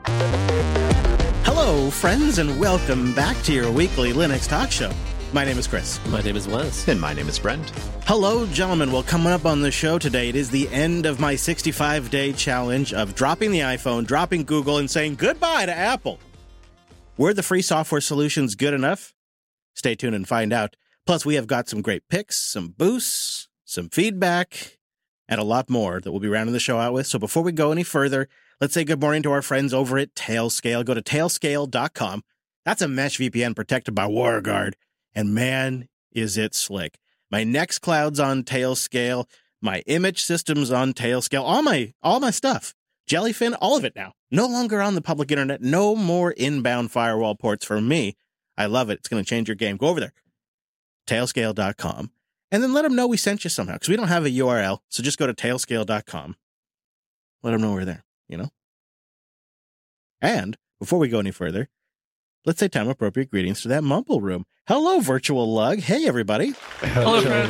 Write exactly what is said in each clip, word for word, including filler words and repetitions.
Hello, friends, and welcome back to your weekly Linux talk show. My name is Chris. My name is Wes. And my name is Brent. Hello, gentlemen. Well, coming up on the show today, it is the end of my sixty-five day challenge of dropping the iPhone, dropping Google, and saying goodbye to Apple. Were the free software solutions good enough? Stay tuned and find out. Plus, we have got some great picks, some boosts, some feedback, and a lot more that we'll be rounding the show out with. So before we go any further, let's say good morning to our friends over at Tailscale. Go to tailscale dot com. That's a mesh V P N protected by WarGuard. And man, is it slick. My Nextcloud's on Tailscale. My image system's on Tailscale. All my, all my stuff. Jellyfin, all of it now. No longer on the public internet. No more inbound firewall ports for me. I love it. It's going to change your game. Go over there. tailscale dot com. And then let them know we sent you somehow. Because we don't have a U R L. So just go to tailscale dot com. Let them know we're there. You know? And before we go any further, let's say time-appropriate greetings to that Mumble Room. Hello, Virtual Lug. Hey, everybody. Hello, friends.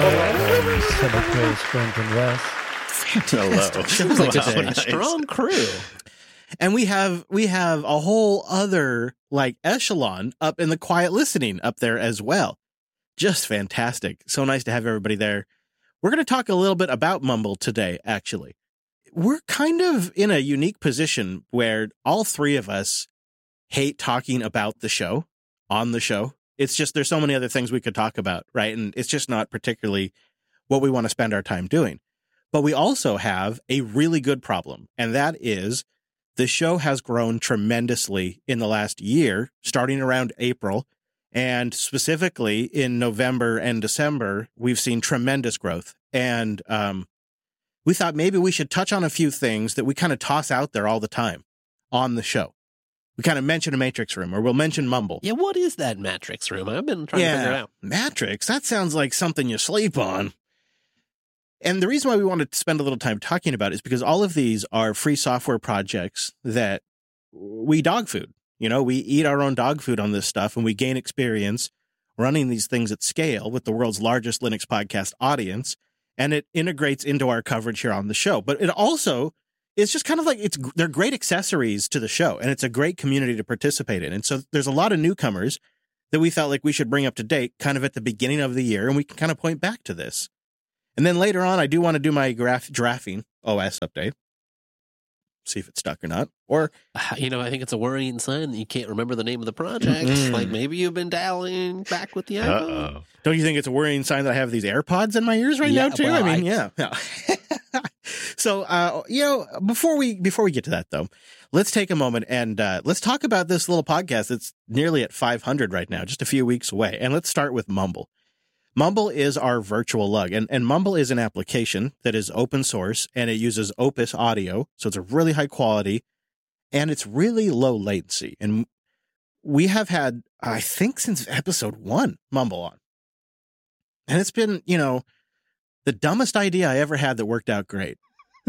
Hello. Shows like today. A strong crew. And we have we have a whole other like echelon up in the quiet listening up there as well. Just fantastic. So nice to have everybody there. We're going to talk a little bit about Mumble today, actually. We're kind of in a unique position where all three of us hate talking about the show, on the show. It's just there's so many other things we could talk about, right? And it's just not particularly what we want to spend our time doing. But we also have a really good problem, and that is the show has grown tremendously in the last year, starting around April, and specifically in November and December, we've seen tremendous growth. And um, we thought maybe we should touch on a few things that we kind of toss out there all the time on the show. We kind of mention a Matrix Room, or we'll mention Mumble. Yeah, what is that Matrix Room? I've been trying yeah, to figure it out. Matrix, that sounds like something you sleep on. And the reason why we wanted to spend a little time talking about it is because all of these are free software projects that we dog food. You know, we eat our own dog food on this stuff, and we gain experience running these things at scale with the world's largest Linux podcast audience, and it integrates into our coverage here on the show. But it also is just kind of like, it's they're great accessories to the show, and it's a great community to participate in. And so there's a lot of newcomers that we felt like we should bring up to date kind of at the beginning of the year, and we can kind of point back to this. And then later on, I do want to do my graph drafting O S update. See if it's stuck or not. Or, You know, I think it's a worrying sign that you can't remember the name of the project. Mm. Like maybe you've been dialing back with the iPhone. Uh-oh. don't you think it's a worrying sign that I have these AirPods in my ears right Yeah, now too? well, I mean, I- yeah. yeah. So, uh, you know, before we before we get to that though, let's take a moment and uh, let's talk about this little podcast that's nearly at five hundred right now, just a few weeks away. And let's start with Mumble. Mumble is our virtual lug, and, and Mumble is an application that is open source, and it uses Opus audio, so it's a really high quality, and it's really low latency. And we have had, I think since episode one, Mumble on. And it's been, you know, the dumbest idea I ever had that worked out great.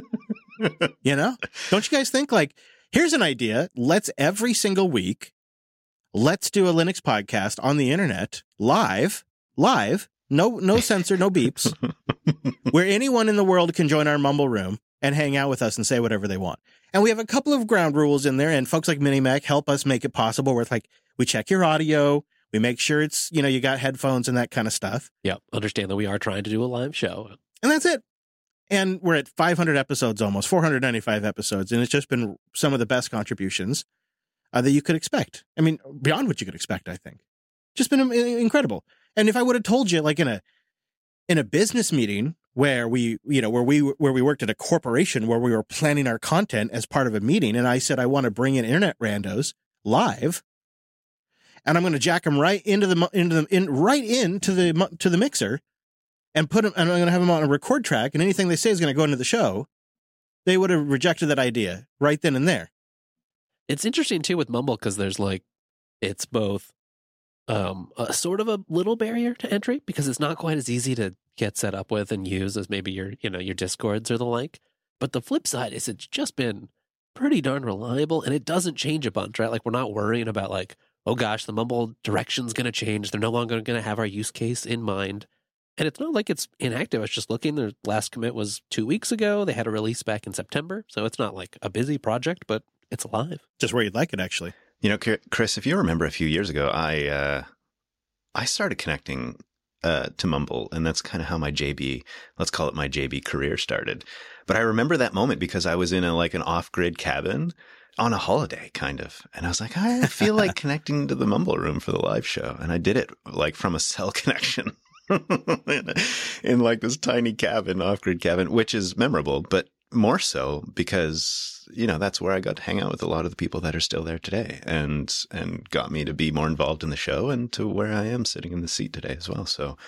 You know? Don't you guys think, like, here's an idea. Let's every single week, let's do a Linux podcast on the internet, live, live, no no censor, no beeps, where anyone in the world can join our Mumble Room and hang out with us and say whatever they want. And we have a couple of ground rules in there, and folks like Minimac help us make it possible where it's like, we check your audio, we make sure it's, you know, you got headphones and that kind of stuff. Yeah, understand that we are trying to do a live show. And that's it. And we're at five hundred episodes almost, four hundred ninety-five episodes, and it's just been some of the best contributions uh, that you could expect. I mean, beyond what you could expect, I think. Just been incredible. And if I would have told you, like in a in a business meeting where we, you know, where we where we worked at a corporation where we were planning our content as part of a meeting, and I said I want to bring in internet randos live, and I'm going to jack them right into the into the in right into the to the mixer, and put them, and I'm going to have them on a record track, and anything they say is going to go into the show, they would have rejected that idea right then and there. It's interesting too with Mumble because there's like, it's both um, a sort of a little barrier to entry because it's not quite as easy to get set up with and use as maybe your, you know, your Discords or the like. But the flip side is it's just been pretty darn reliable, and it doesn't change a bunch, right? Like we're not worrying about like, oh gosh, the Mumble direction's going to change. They're no longer going to have our use case in mind. And it's not like it's inactive. I was just looking. Their last commit was two weeks ago. They had a release back in September. So it's not like a busy project, but it's alive. Just where you'd like it, actually. You know, Chris, if you remember a few years ago, I uh, I started connecting uh, to Mumble, and that's kind of how my J B, let's call it my J B career started. But I remember that moment because I was in a like an off-grid cabin on a holiday, kind of. And I was like, I feel like connecting to the Mumble room for the live show. And I did it like from a cell connection in, in like this tiny cabin, off-grid cabin, which is memorable, but more so because, you know, that's where I got to hang out with a lot of the people that are still there today and and got me to be more involved in the show and to where I am sitting in the seat today as well. So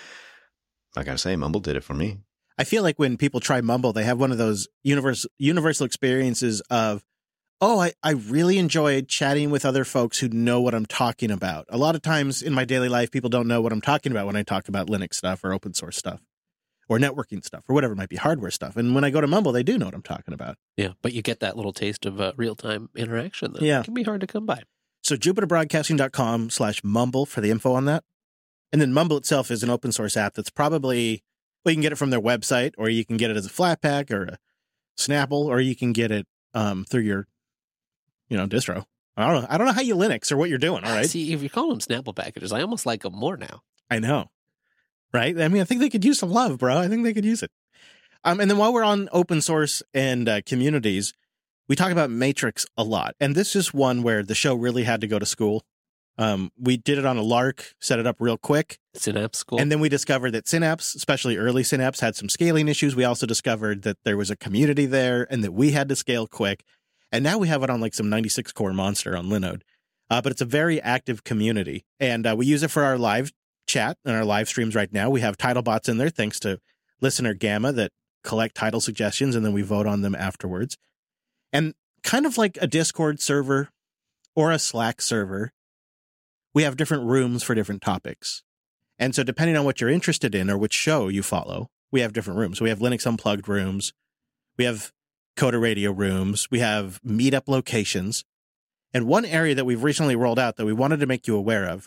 I got to say, Mumble did it for me. I feel like when people try Mumble, they have one of those universal universal experiences of, oh, I, I really enjoyed chatting with other folks who know what I'm talking about. A lot of times in my daily life, people don't know what I'm talking about when I talk about Linux stuff or open source stuff or networking stuff or whatever it might be, hardware stuff. And when I go to Mumble, they do know what I'm talking about. Yeah, but you get that little taste of uh, real-time interaction that yeah. can be hard to come by. So jupiterbroadcasting.com slash Mumble for the info on that. And then Mumble itself is an open source app that's probably, well, you can get it from their website, or you can get it as a Flatpak or a Snapple, or you can get it um, through your, you know, distro. I don't know. I don't know how you Linux or what you're doing. All right. See, if you call them Snapple packages, I almost like them more now. I know. Right? I mean, I think they could use some love, bro. I think they could use it. Um, and then while we're on open source and uh, communities, we talk about Matrix a lot. And this is one where the show really had to go to school. Um, we did it on a lark, set it up real quick. Synapse school. And then we discovered that Synapse, especially early Synapse, had some scaling issues. We also discovered that there was a community there and that we had to scale quick. And now we have it on like some ninety-six core monster on Linode. Uh, but it's a very active community. And uh, we use it for our live chat and our live streams right now. We have title bots in there thanks to Listener Gamma that collect title suggestions and then we vote on them afterwards. And kind of like a Discord server or a Slack server, we have different rooms for different topics. And so depending on what you're interested in or which show you follow, we have different rooms. So we have Linux Unplugged rooms. We have Coder Radio rooms. We have meetup locations. And one area that we've recently rolled out that we wanted to make you aware of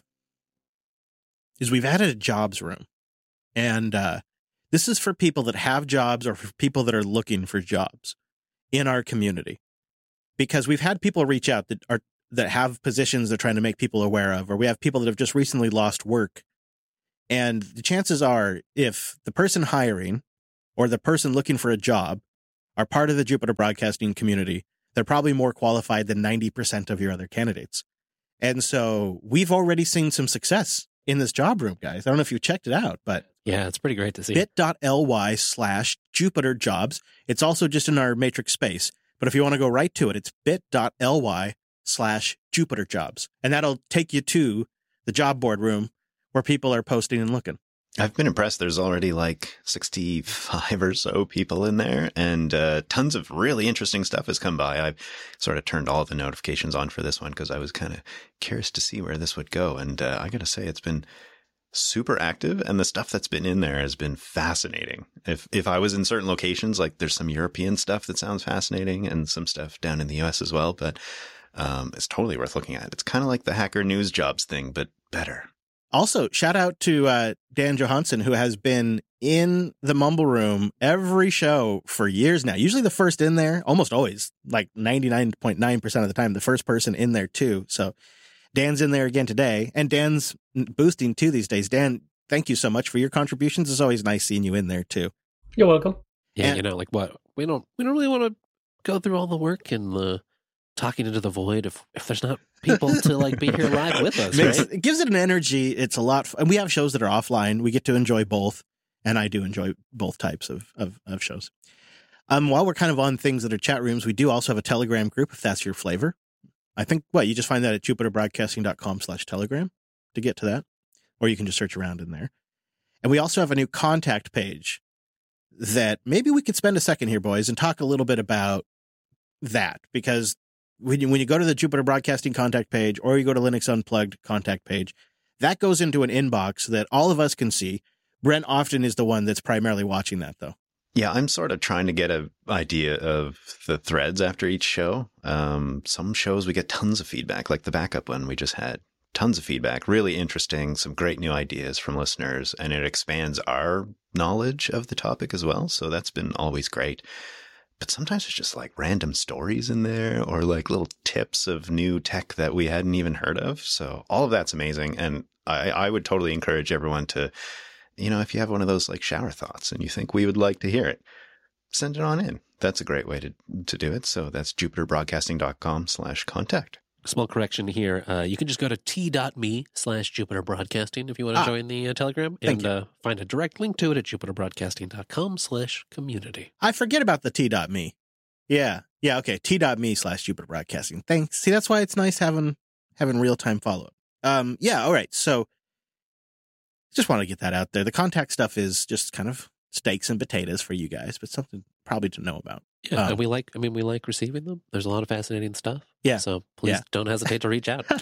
is we've added a jobs room. And uh, this is for people that have jobs or for people that are looking for jobs in our community. Because we've had people reach out that are that have positions they're trying to make people aware of, or we have people that have just recently lost work. And the chances are, if the person hiring or the person looking for a job are part of the Jupiter Broadcasting community, they're probably more qualified than ninety percent of your other candidates. And so we've already seen some success in this job room, guys. I don't know if you checked it out, but yeah, it's pretty great to see. bit.ly slash Jupiter jobs. It's also just in our Matrix space. But if you want to go right to it, it's bit.ly slash Jupiter jobs. And that'll take you to the job board room where people are posting and looking. I've been impressed. There's already like sixty-five or so people in there, and uh, tons of really interesting stuff has come by. I've sort of turned all the notifications on for this one because I was kind of curious to see where this would go. And uh, I got to say, it's been super active, and the stuff that's been in there has been fascinating. If if I was in certain locations, like there's some European stuff that sounds fascinating and some stuff down in the U S as well, but um, it's totally worth looking at. It's kind of like the Hacker News Jobs thing, but better. Also, shout out to uh, Dan Johansson, who has been in the Mumble Room every show for years now. Usually the first in there, almost always, like ninety-nine point nine percent of the time, the first person in there too. So Dan's in there again today, and Dan's boosting too these days. Dan, thank you so much for your contributions. It's always nice seeing you in there too. You're welcome. Yeah, And- you know, like what we don't we don't really want to go through all the work and the talking into the void if if there's not people to like be here live with us, Makes, right? It gives it an energy. It's a lot. And we have shows that are offline. We get to enjoy both. And I do enjoy both types of, of, of shows. Um, while we're kind of on things that are chat rooms, we do also have a Telegram group if that's your flavor. I think, what, you just find that at jupiterbroadcasting.com slash telegram to get to that. Or you can just search around in there. And we also have a new contact page that maybe we could spend a second here, boys, and talk a little bit about that. Because when you, when you go to the Jupiter Broadcasting contact page or you go to Linux Unplugged contact page, that goes into an inbox that all of us can see. Brent often is the one that's primarily watching that, though. Yeah, I'm sort of trying to get an idea of the threads after each show. Um, some shows we get tons of feedback, like the backup one we just had. Tons of feedback, really interesting, some great new ideas from listeners, and it expands our knowledge of the topic as well. So that's been always great. but sometimes it's just like random stories in there or like little tips of new tech that we hadn't even heard of. So all of that's amazing. And I, I would totally encourage everyone to, you know, if you have one of those like shower thoughts and you think we would like to hear it, send it on in. That's a great way to, to do it. So that's jupiterbroadcasting.com slash contact. Small correction here. Uh, you can just go to t.me slash Jupiter Broadcasting if you want to Ah, join the uh, Telegram and uh, find a direct link to it at jupiterbroadcasting.com slash community. I forget about the t.me. Yeah. Yeah. Okay. T.me slash Jupiter Broadcasting. Thanks. See, that's why it's nice having, having real time follow up. Um, yeah. All right. So just want to get that out there. The contact stuff is just kind of steaks and potatoes for you guys, but something probably to know about. Yeah, Um, and we like, I mean, we like receiving them. There's a lot of fascinating stuff. Yeah. So please Yeah. don't hesitate to reach out.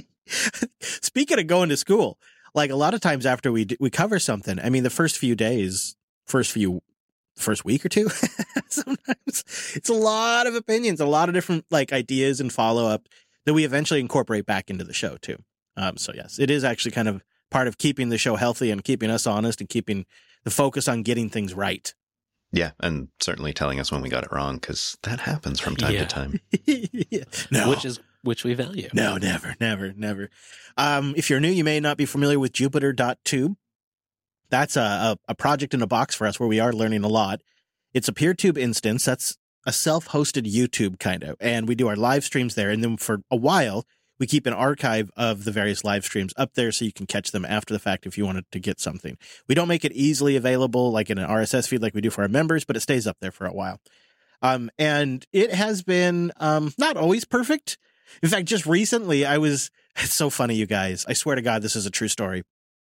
Speaking of going to school, like a lot of times after we d- we cover something, I mean, the first few days, first few, first week or two, sometimes it's a lot of opinions, a lot of different like ideas and follow up that we eventually incorporate back into the show too. Um, so yes, it is actually kind of part of keeping the show healthy and keeping us honest and keeping the focus on getting things right. Yeah. And certainly telling us when we got it wrong, because that happens from time Yeah. to time. Yeah. No. Which is, which we value. No, never, never, never. Um, if you're new, you may not be familiar with Jupiter dot tube. That's a, a, a project in a box for us where we are learning a lot. It's a PeerTube instance. That's a self-hosted YouTube kind of. And we do our live streams there. And then for a while, we keep an archive of the various live streams up there so you can catch them after the fact if you wanted to get something. We don't make it easily available like in an R S S feed like we do for our members, but it stays up there for a while. Um, and it has been um, not always perfect. In fact, just recently, I was, it's so funny, you guys. I swear to God, this is a true story.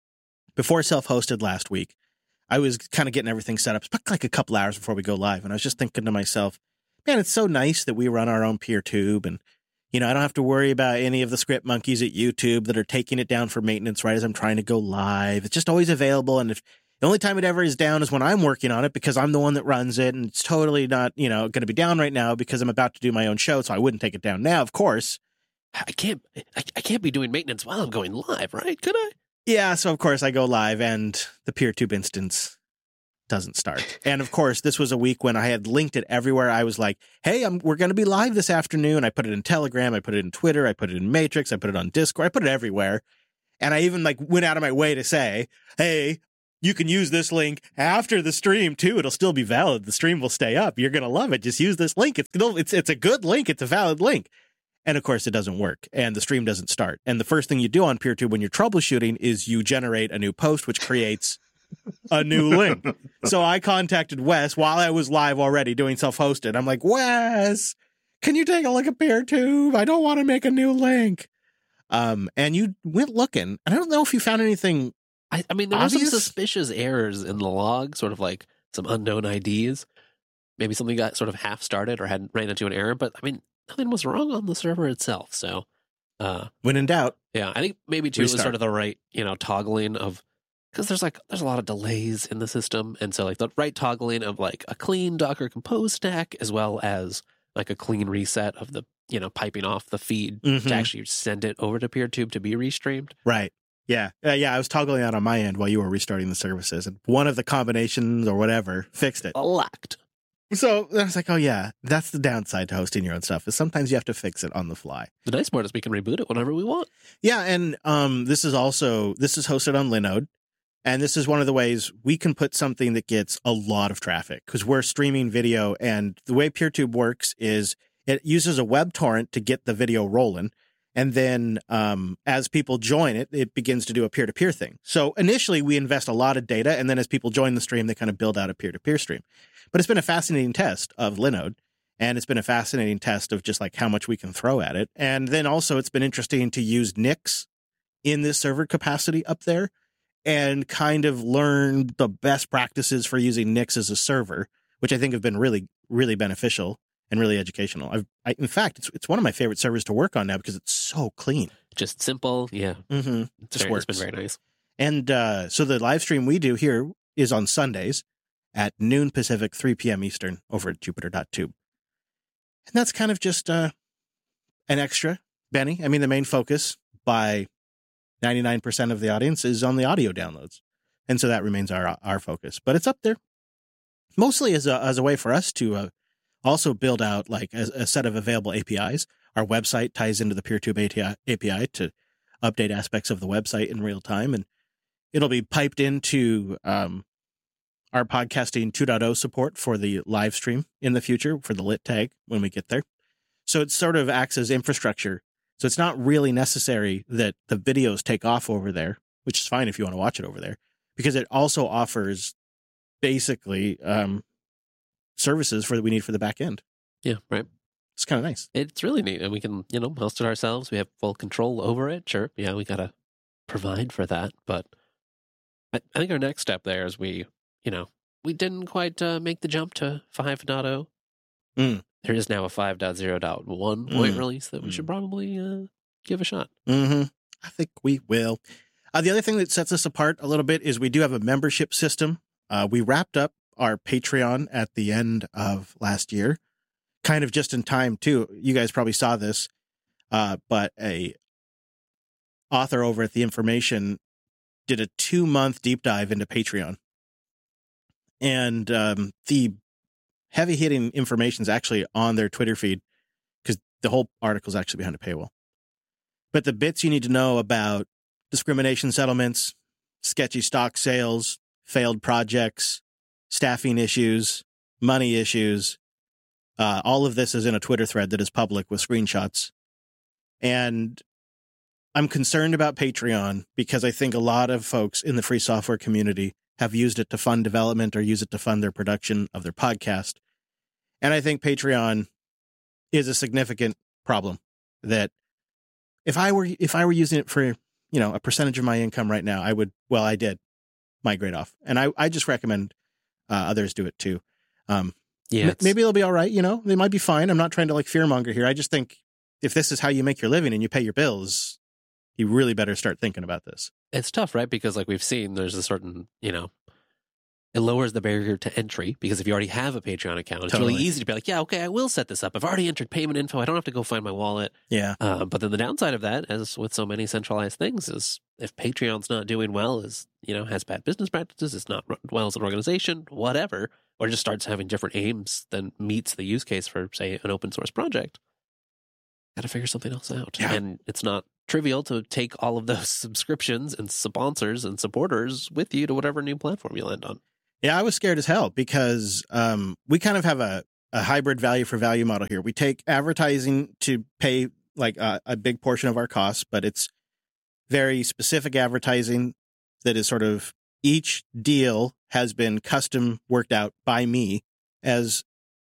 Before self-hosted last week, I was kind of getting everything set up. It's like a couple hours before we go live. And I was just thinking to myself, man, it's so nice that we run our own PeerTube. And, you know, I don't have to worry about any of the script monkeys at YouTube that are taking it down for maintenance right as I'm trying to go live. It's just always available. And if the only time it ever is down is when I'm working on it because I'm the one that runs it. And it's totally not, you know, going to be down right now because I'm about to do my own show. So I wouldn't take it down now, of course. I can't, I, I can't be doing maintenance while I'm going live, right? Could I? Yeah, so of course I go live and the PeerTube instance doesn't start. And of course, this was a week when I had linked it everywhere. I was like, hey, I'm, we're going to be live this afternoon. I put it in Telegram. I put it in Twitter. I put it in Matrix. I put it on Discord. I put it everywhere. And I even like went out of my way to say, hey, you can use this link after the stream too. It'll still be valid. The stream will stay up. You're going to love it. Just use this link. It's, it's, it's a good link. It's a valid link. And of course, it doesn't work and the stream doesn't start. And the first thing you do on PeerTube when you're troubleshooting is you generate a new post, which creates a new link. So I contacted Wes while I was live already doing self-hosted. I'm like, Wes, can you take a look at PeerTube? I don't want to make a new link. Um, and you went looking. I don't know if you found anything. I, I mean, there were some Obvious? suspicious errors in the log, sort of like some unknown I Ds. Maybe something got sort of half started or had ran into an error, but I mean, nothing was wrong on the server itself. So, uh, When in doubt. yeah, I think maybe too it was Restart. sort of the right, you know, toggling of, because there's like, there's a lot of delays in the system. And so like the right toggling of like a clean Docker Compose stack, as well as like a clean reset of the, you know, piping off the feed Mhm. to actually send it over to PeerTube to be restreamed. Right. Yeah. Uh, yeah. I was toggling out on my end while you were restarting the services and one of the combinations or whatever fixed it. Locked. So I was like, oh, yeah, that's the downside to hosting your own stuff is sometimes you have to fix it on the fly. The nice part is we can reboot it whenever we want. Yeah. And um, this is also this is hosted on Linode. And this is one of the ways we can put something that gets a lot of traffic because we're streaming video. And the way PeerTube works is it uses a web torrent to get the video rolling. And then um, as people join it, it begins to do a peer-to-peer thing. So initially, we invest a lot of data. And then as people join the stream, they kind of build out a peer-to-peer stream. But it's been a fascinating test of Linode. And it's been a fascinating test of just like how much we can throw at it. And then also it's been interesting to use Nix in this server capacity up there and kind of learn the best practices for using Nix as a server, which I think have been really, really beneficial and really educational. I've, I, in fact, it's it's one of my favorite servers to work on now because it's so clean. Just simple. Yeah. Mm-hmm. It's, Just very, works. it's been very nice. And uh, so the live stream we do here is on Sundays at noon Pacific, three p.m. Eastern over at Jupiter dot tube. And that's kind of just uh, an extra, Benny. I mean, the main focus by ninety-nine percent of the audience is on the audio downloads. And so that remains our our focus. But it's up there mostly as a, as a way for us to uh, also build out like a, a set of available A P Is. Our website ties into the PeerTube A P I to update aspects of the website in real time, and it'll be piped into um, our podcasting two point oh support for the live stream in the future for the lit tag when we get there. So it sort of acts as infrastructure. So it's not really necessary that the videos take off over there, which is fine if you want to watch it over there, because it also offers basically um, services for that we need for the back end. Yeah, right. It's kind of nice. It's really neat. And we can, you know, host it ourselves. We have full control over it. Sure. Yeah, we got to provide for that. But I, I think our next step there is we, you know, we didn't quite uh, make the jump to five point oh. Mm. There is now a five point oh point one point Mm. release that we Mm. should probably uh, give a shot. Mm-hmm. I think we will. Uh, the other thing that sets us apart a little bit is we do have a membership system. Uh, we wrapped up our Patreon at the end of last year, kind of just in time, too. You guys probably saw this, uh, but a author over at The Information did a two-month deep dive into Patreon. And um, the heavy-hitting information is actually on their Twitter feed because the whole article is actually behind a paywall. But the bits you need to know about discrimination settlements, sketchy stock sales, failed projects, staffing issues, money issues, uh, all of this is in a Twitter thread that is public with screenshots. And I'm concerned about Patreon because I think a lot of folks in the free software community have used it to fund development or use it to fund their production of their podcast. And I think Patreon is a significant problem that if I were if I were using it for, you know, a percentage of my income right now, I would, well, I did migrate off. And I, I just recommend uh, others do it too. Um, Yeah, m- maybe it'll be all right. You know, they might be fine. I'm not trying to like fearmonger here. I just think if this is how you make your living and you pay your bills, you really better start thinking about this. it's tough, right? Because like we've seen, there's a certain, you know, it lowers the barrier to entry because if you already have a Patreon account, it's Totally. really easy to be like, yeah, okay, I will set this up. I've already entered payment info. I don't have to go find my wallet. Yeah. Uh, but then the downside of that, as with so many centralized things, is if Patreon's not doing well, is, you know, has bad business practices, it's not run well as an organization, whatever, or just starts having different aims than meets the use case for, say, an open source project, got to figure something else out. Yeah. And it's not trivial to take all of those subscriptions and sponsors and supporters with you to whatever new platform you land on. Yeah, I was scared as hell because um, we kind of have a, a hybrid value for value model here. We take advertising to pay like a, a big portion of our costs, but it's very specific advertising that is sort of each deal has been custom worked out by me as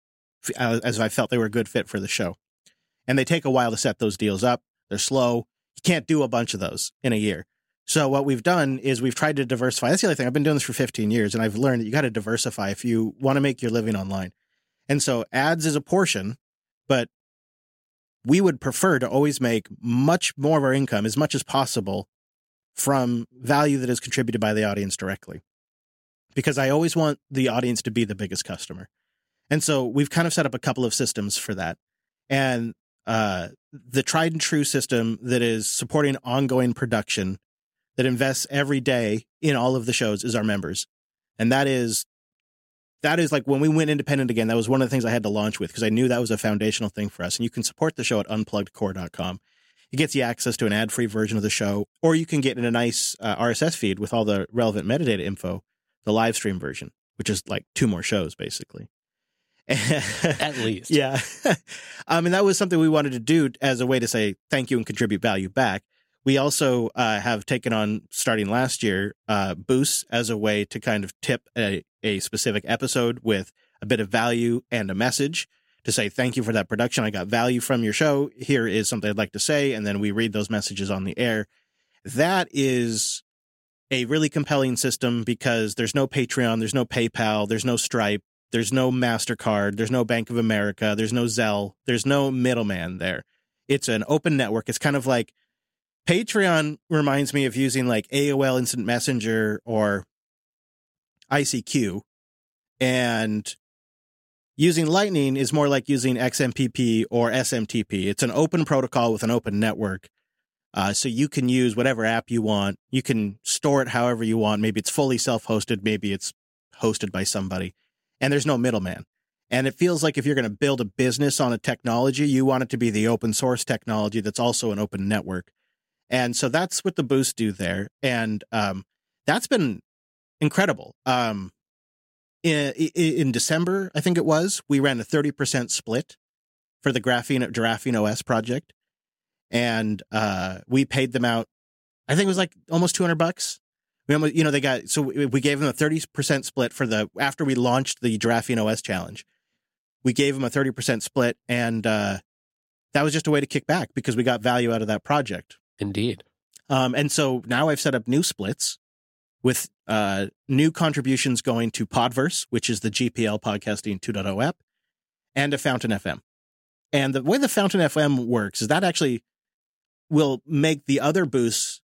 as I felt they were a good fit for the show. And they take a while to set those deals up. They're slow. You can't do a bunch of those in a year. So what we've done is we've tried to diversify. That's the other thing. I've been doing this for fifteen years, and I've learned that you got to diversify if you want to make your living online. And so ads is a portion, but we would prefer to always make much more of our income, as much as possible, from value that is contributed by the audience directly. Because I always want the audience to be the biggest customer. And so we've kind of set up a couple of systems for that. And uh, the tried and true system that is supporting ongoing production that invests every day in all of the shows is our members. And that is, that is like when we went independent again, that was one of the things I had to launch with because I knew that was a foundational thing for us. And you can support the show at unplugged core dot com. It gets you access to an ad-free version of the show, or you can get in a nice uh, R S S feed with all the relevant metadata info, the live stream version, which is like two more shows, basically. At least. Yeah. um, and that was something we wanted to do as a way to say thank you and contribute value back. We also uh, have taken on, starting last year, uh, boosts as a way to kind of tip a, a specific episode with a bit of value and a message to say, thank you for that production. I got value from your show. Here is something I'd like to say. And then we read those messages on the air. That is a really compelling system because there's no Patreon, there's no PayPal, there's no Stripe, there's no MasterCard, there's no Bank of America, there's no Zelle, there's no middleman there. It's an open network. It's kind of like Patreon reminds me of using like A O L Instant Messenger or I C Q, and using Lightning is more like using X M P P or S M T P. It's an open protocol with an open network. Uh, so you can use whatever app you want. You can store it however you want. Maybe it's fully self-hosted. Maybe it's hosted by somebody. And there's no middleman. And it feels like if you're going to build a business on a technology, you want it to be the open source technology that's also an open network. And so that's what the Boost do there. And um, that's been incredible. Um, in, in December, I think it was, we ran a thirty percent split for the Graphene, Giraffene O S project. And uh, we paid them out, I think it was like almost two hundred bucks. We almost, you know, they got, so we gave them a thirty percent split for the, after we launched the Giraffene O S challenge, we gave them a thirty percent split. And uh, that was just a way to kick back because we got value out of that project. Indeed. Um, and so now I've set up new splits with uh, new contributions going to Podverse, which is the G P L Podcasting two point oh app, and to Fountain F M. And the way the Fountain F M works is that actually will make the other boosts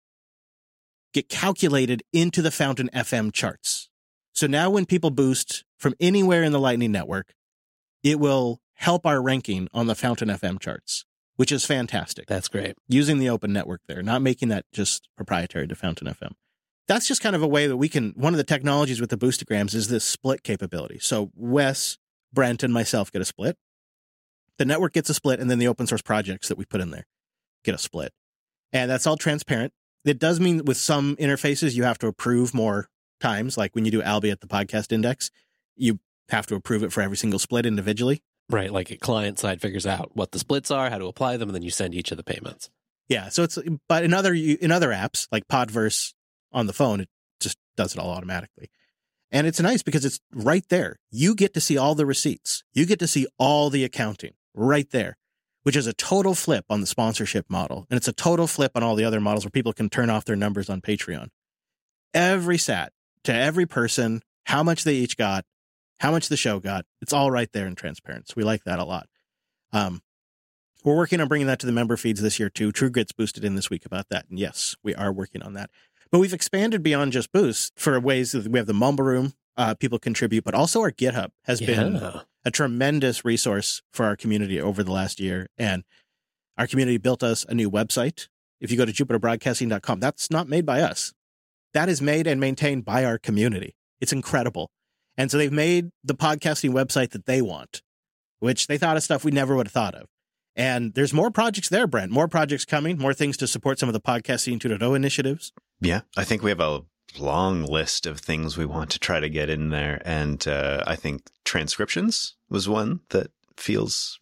get calculated into the Fountain F M charts. So now when people boost from anywhere in the Lightning Network, it will help our ranking on the Fountain F M charts, which is fantastic. That's great. Using the open network there, not making that just proprietary to Fountain F M. That's just kind of a way that we can, one of the technologies with the Boostograms is this split capability. So Wes, Brent, and myself get a split. The network gets a split, and then the open source projects that we put in there get a split. And that's all transparent. It does mean with some interfaces, you have to approve more times. Like when you do Alby at the podcast index, you have to approve it for every single split individually. Right. Like a client side figures out what the splits are, how to apply them, and then you send each of the payments. Yeah. So it's, but in other, in other apps like Podverse on the phone, it just does it all automatically. And it's nice because it's right there. You get to see all the receipts. You get to see all the accounting right there, which is a total flip on the sponsorship model. And it's a total flip on all the other models where people can turn off their numbers on Patreon. Every sat to every person, how much they each got, how much the show got. It's all right there in transparent. So we like that a lot. Um, we're working on bringing that to the member feeds this year too. True Grit's boosted in this week about that. And yes, we are working on that. But we've expanded beyond just Boost for ways that we have the Mumble Room, uh, people contribute, but also our GitHub has Yeah. been a tremendous resource for our community over the last year. And our community built us a new website. If you go to jupiter broadcasting dot com, that's not made by us. That is made and maintained by our community. It's incredible. And so they've made the podcasting website that they want, which they thought of stuff we never would have thought of. And there's more projects there, Brent, more projects coming, more things to support some of the podcasting two point oh initiatives. Yeah, I think we have a long list of things we want to try to get in there. And uh, I think transcriptions was one that feels